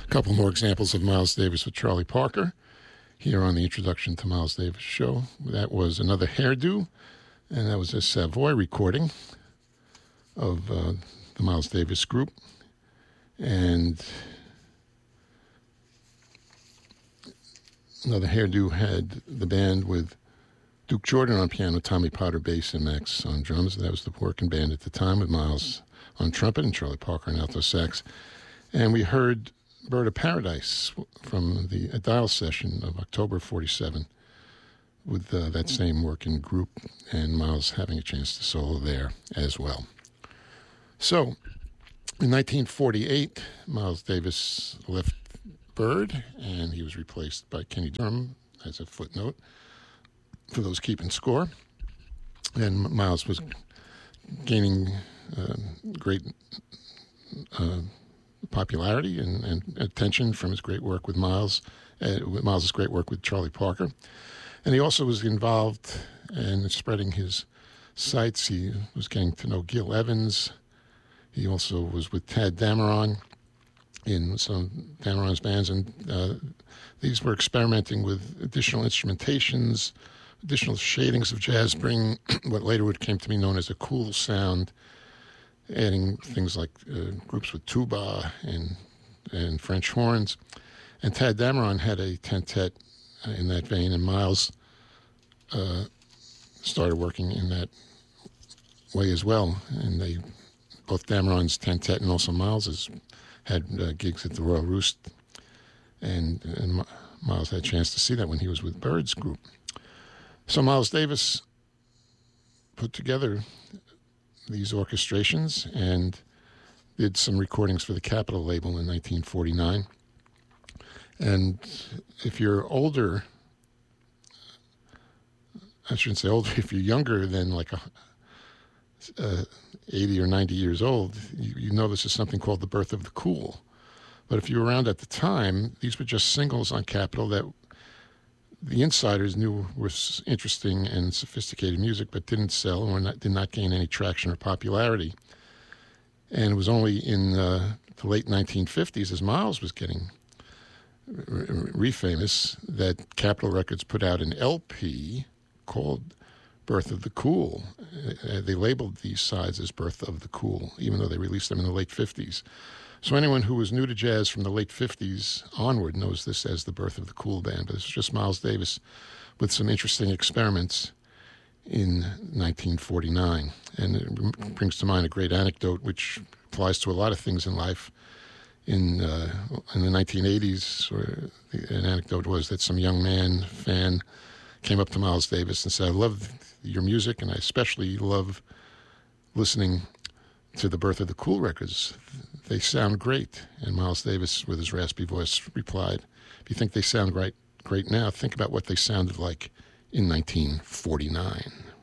couple more examples of Miles Davis with Charlie Parker here on the Introduction to Miles Davis show. That was Another Hairdo, and that was a Savoy recording of the Miles Davis group. And Another Hairdo had the band with Duke Jordan on piano, Tommy Potter bass, and Max on drums. That was the working band at the time, with Miles on trumpet and Charlie Parker on alto sax. And we heard Bird of Paradise from the Dial session of October 47 with that same working group, and Miles having a chance to solo there as well. So, in 1948, Miles Davis left Bird, and he was replaced by Kenny Dorham as a footnote for those keeping score. And Miles was gaining great popularity and attention from his great work with Miles, Miles's great work with Charlie Parker. And he also was involved in spreading his sights. He was getting to know Gil Evans. He also was with Tad Dameron in some Dameron's bands, and these were experimenting with additional instrumentations, additional shadings of jazz, bringing what later came to be known as a cool sound, adding things like groups with tuba and French horns. And Tad Dameron had a tentet in that vein, and Miles started working in that way as well. And both Dameron's tentet and also Miles's had gigs at the Royal Roost, and Miles had a chance to see that when he was with Bird's group. So Miles Davis put together these orchestrations and did some recordings for the Capitol label in 1949. And if you're older, I shouldn't say older, if you're younger than like 80 or 90 years old, you know this is something called The Birth of the Cool. But if you were around at the time, these were just singles on Capitol that the insiders knew was interesting and sophisticated music, but didn't sell or did not gain any traction or popularity. And it was only in the late 1950s, as Miles was getting re-famous, that Capitol Records put out an LP called Birth of the Cool. They labeled these sides as Birth of the Cool, even though they released them in the late 50s. So anyone who was new to jazz from the late 50s onward knows this as the Birth of the Cool Band. But it's just Miles Davis with some interesting experiments in 1949. And it brings to mind a great anecdote which applies to a lot of things in life. In the 1980s, an anecdote was that some young fan came up to Miles Davis and said, "I love your music, and I especially love listening to the Birth of the Cool records. They sound great." And Miles Davis, with his raspy voice, replied, "If you think they sound great now, think about what they sounded like in 1949.